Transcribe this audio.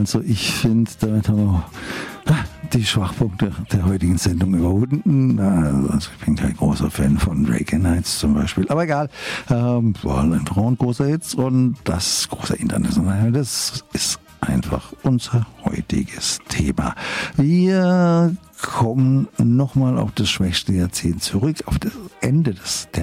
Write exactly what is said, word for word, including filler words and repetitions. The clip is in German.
Also ich finde, damit haben wir die Schwachpunkte der heutigen Sendung überwunden. Also ich bin kein großer Fan von Reagan Nights zum Beispiel. Aber egal, ähm, war einfach ein großer Hit und das große Internationale, das ist einfach unser heutiges Thema. Wir kommen nochmal auf das schwächste Jahrzehnt zurück, auf das Ende des,